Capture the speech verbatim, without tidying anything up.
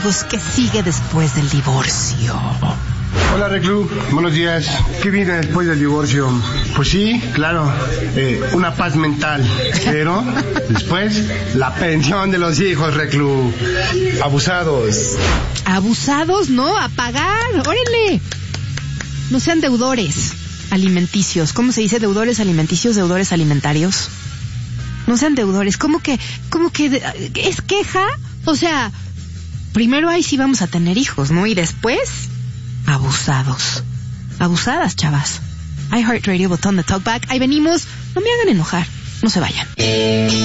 amigos, ¿qué sigue después del divorcio? Hola, Reclu, buenos días. ¿Qué viene después del divorcio? Pues sí, claro, eh, una paz mental, pero después la pensión de los hijos, Reclu. Abusados. Abusados, ¿no? A pagar, órale. No sean deudores alimenticios. ¿Cómo se dice? Deudores alimenticios, deudores alimentarios. No sean deudores. ¿Cómo que, cómo que es queja? O sea, primero ahí sí vamos a tener hijos, ¿no? Y después, abusados. Abusadas, chavas. iHeartRadio, botón de talkback. Ahí venimos. No me hagan enojar. No se vayan.